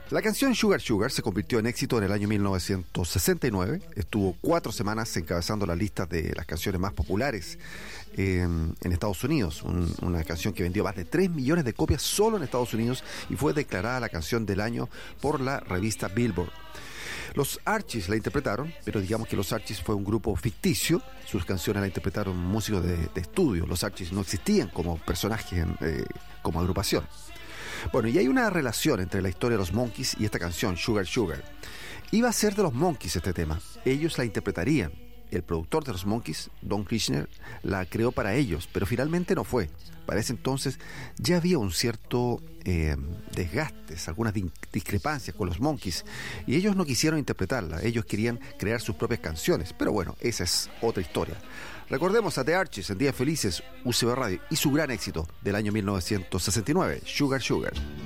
La canción Sugar Sugar se convirtió en éxito en el año 1969. Estuvo 4 semanas encabezando la lista de las canciones más populares en Estados Unidos. Una canción que vendió más de 3 millones de copias solo en Estados Unidos y fue declarada la canción del año por la revista Billboard. Los Archies la interpretaron, pero digamos que los Archies fue un grupo ficticio. Sus canciones la interpretaron músicos de estudio. Los Archies no existían como personajes, como agrupación. Bueno, y hay una relación entre la historia de los Monkees y esta canción, Sugar Sugar. Iba a ser de los Monkees este tema. Ellos la interpretarían. El productor de los Monkees, Don Kirshner, la creó para ellos, pero finalmente no fue. Para ese entonces ya había un cierto desgastes, algunas discrepancias con los Monkees, y ellos no quisieron interpretarla. Ellos querían crear sus propias canciones, pero bueno, esa es otra historia. Recordemos a The Archies en Días Felices, UCB Radio, y su gran éxito del año 1969, Sugar Sugar.